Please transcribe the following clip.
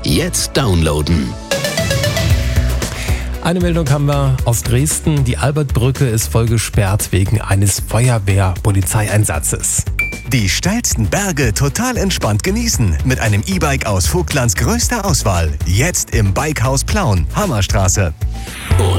jetzt downloaden. Eine Meldung haben wir aus Dresden. Die Albertbrücke ist voll gesperrt wegen eines Feuerwehr-Polizeieinsatzes. Die steilsten Berge total entspannt genießen mit einem E-Bike aus Vogtlands größter Auswahl. Jetzt im Bikehaus Plauen, Hammerstraße.